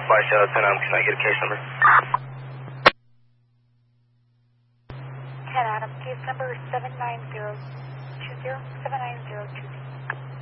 Flight Shadow 10, can I get a case number? 10 Adam, case number 79020, 79020.